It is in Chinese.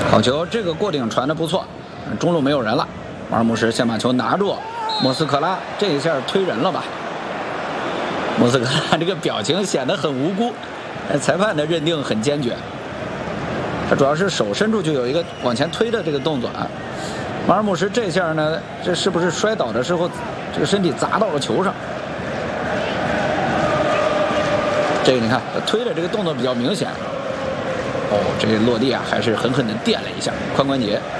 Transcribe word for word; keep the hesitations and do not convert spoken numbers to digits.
好球，这个过顶传的不错，中路没有人了，马尔穆什先把球拿住，莫斯科拉这一下推人了吧？莫斯科拉这个表情显得很无辜，裁判的认定很坚决。他主要是手伸出去有一个往前推的这个动作啊。马尔穆什这下呢，这是不是摔倒的时候这个身体砸到了球上？这个你看，他推的这个动作比较明显。哦，这个落地啊，还是狠狠地垫了一下髋关节。